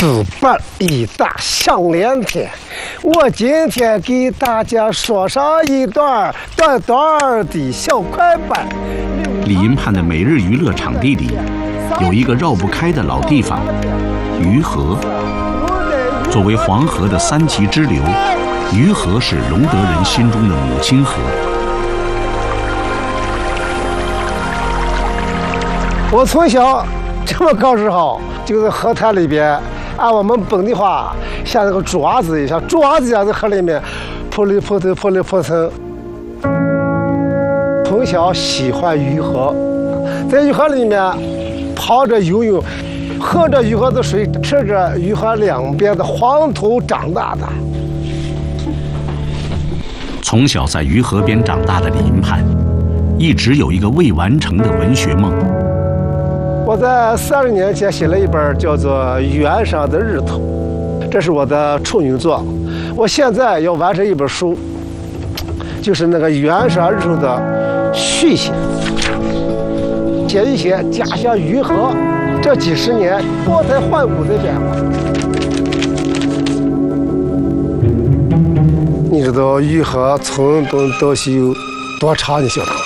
子辈一大向连天，我今天给大家说上一段短短的小快板。 李银畔的每日娱乐场地里，有一个绕不开的老地方——鱼河。作为黄河的三级支流，鱼河是隆德人心中的母亲河。 我从小这么高时候就在河滩里边，按我们本地话，像那个爪子一样，爪子一样在河里面扑里扑头扑里扑腾。从小喜欢鱼河，在鱼河里面泡着游泳，喝着鱼河的水，吃着鱼河两边的黄土长大的。 从小在鱼河边长大的李银畔，一直有一个未完成的文学梦。 我在30年前写了一本叫做《原上的日头》，这是我的处女作。我现在要完成一本书，就是那个《原上日头》的续写，写一写家乡鱼河这几十年脱胎换骨的变化。你知道鱼河从东到西有多长？你晓得吗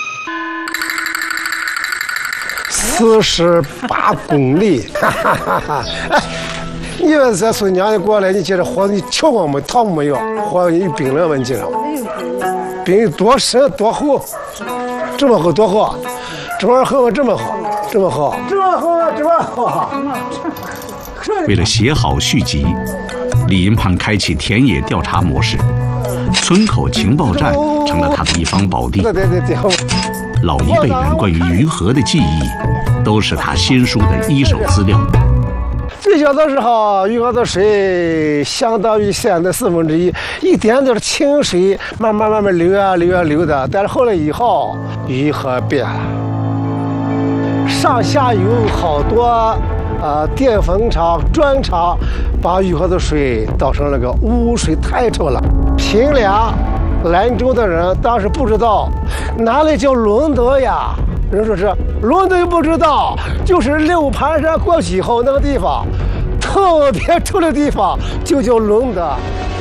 ？48公里，哈哈哈哈！哎，你要是从娘家过来，你觉得黄你瞧过没？烫没有？黄有冰了吗？你知道吗？冰有多深多厚？这么厚多厚？这么厚这么厚，这么厚，这么厚这么厚。 为了写好续集，李银畔开启田野调查模式，村口情报站成了他的一方宝地。 对。 老一辈人关于鱼河的记忆，都是他新书的一手资料。 最小的时候，鱼河的水相当于现在1/4，一点点清水，慢慢流的。但是后来以后，鱼河变了，上下游好多电风厂、砖厂，把鱼河的水倒成了个污水，太臭了。平凉、兰州的人当时不知道哪里叫隆德呀，人说是隆德又不知道，就是六盘山过去以后那个地方特别臭的地方就叫隆德。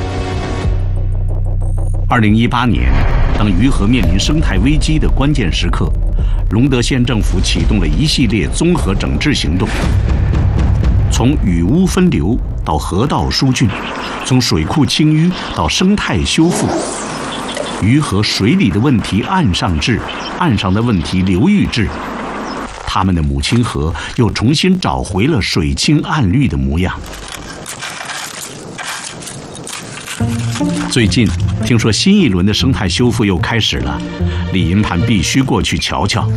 2018年，当鱼河面临生态危机的关键时刻，隆德县政府启动了一系列综合整治行动，从雨污分流到河道疏浚，从水库清淤到生态修复。鱼河水里的问题岸上治，岸上的问题流域治，他们的母亲河又重新找回了水清岸绿的模样。最近听说新一轮的生态修复又开始了，李银畔必须过去瞧瞧。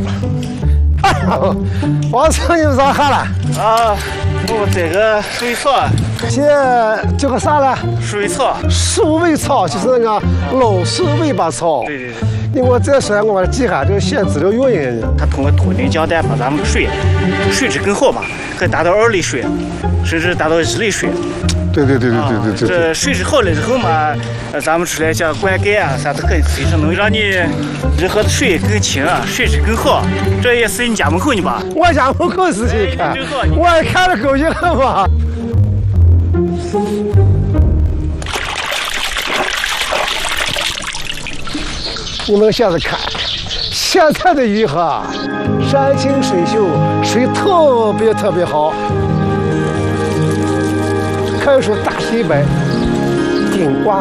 王总，你们咋看了？ 啊，我这个水草， 这个啥呢？ 水草， 鼠尾草，就是那个老鼠尾巴草。 对。 我再说，我把它记下，这个写资料用人。 它通过脱磷降氮把咱们的水质更好嘛，可以达到2厘水，甚至达到1厘水。 对。 这水质好了之后嘛，咱们出来像灌溉啊啥都可以，其实能让你日河的水更清啊，水质更好。这也是你家门口呢吧？ 我家门口是去看，我也看着高兴了嘛。你们现在看，现在的鱼河山清水秀，水特别好。可以说大黑白顶挂。